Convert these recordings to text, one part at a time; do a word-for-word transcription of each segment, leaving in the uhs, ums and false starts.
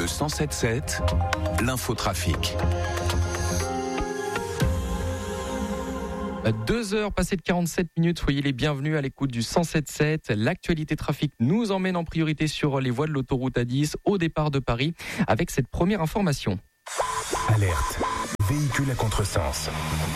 Le cent sept sept, l'infotrafic. Deux heures passées de quarante-sept minutes, soyez les bienvenus à l'écoute du cent sept sept. L'actualité trafic nous emmène en priorité sur les voies de l'autoroute A dix au départ de Paris avec cette première information. Alerte, véhicule à contresens.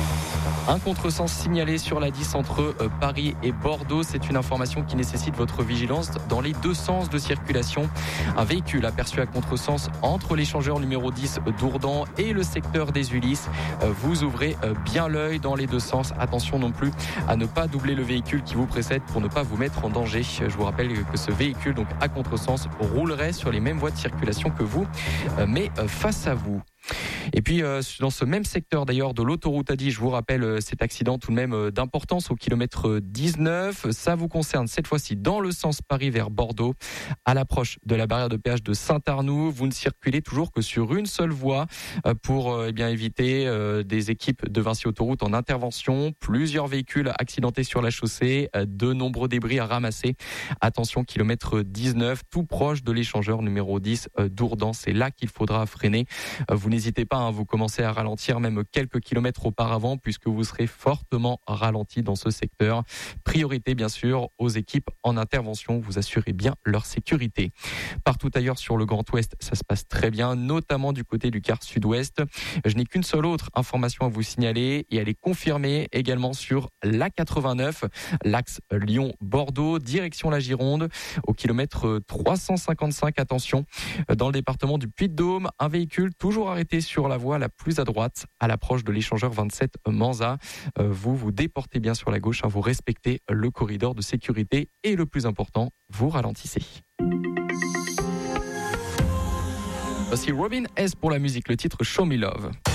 Un contresens signalé sur l'A dix entre Paris et Bordeaux. C'est une information qui nécessite votre vigilance dans les deux sens de circulation. Un véhicule aperçu à contresens entre l'échangeur numéro dix d'Ourdan et le secteur des Ulysses. Vous ouvrez bien l'œil dans les deux sens. Attention non plus à ne pas doubler le véhicule qui vous précède pour ne pas vous mettre en danger. Je vous rappelle que ce véhicule, donc à contresens, roulerait sur les mêmes voies de circulation que vous, mais face à vous. Et puis euh, dans ce même secteur d'ailleurs de l'autoroute A dix, je vous rappelle euh, cet accident tout de même euh, d'importance au kilomètre dix-neuf. Ça vous concerne cette fois-ci dans le sens Paris vers Bordeaux, à l'approche de la barrière de péage de Saint-Arnoux. Vous ne circulez toujours que sur une seule voie euh, pour euh, eh bien éviter euh, des équipes de Vinci Autoroute en intervention. Plusieurs véhicules accidentés sur la chaussée, euh, de nombreux débris à ramasser. Attention, kilomètre dix-neuf, tout proche de l'échangeur numéro dix euh, d'Ourdan. C'est là qu'il faudra freiner. Euh, vous n'hésitez pas, hein, vous commencez à ralentir même quelques kilomètres auparavant puisque vous serez fortement ralenti dans ce secteur. Priorité bien sûr aux équipes en intervention, vous assurez bien leur sécurité. Partout ailleurs sur le Grand Ouest, ça se passe très bien, notamment du côté du quart sud-ouest. Je n'ai qu'une seule autre information à vous signaler et elle est confirmée également sur l'A quatre-vingt-neuf, l'axe Lyon-Bordeaux, direction la Gironde, au kilomètre trois cent cinquante-cinq. Attention, dans le département du Puy-de-Dôme, un véhicule toujours arrêté sur la voie la plus à droite, à l'approche de l'échangeur vingt-sept Manza. Euh, vous vous déportez bien sur la gauche, hein, vous respectez le corridor de sécurité et le plus important, vous ralentissez. Voici Robin S pour la musique, le titre Show Me Love.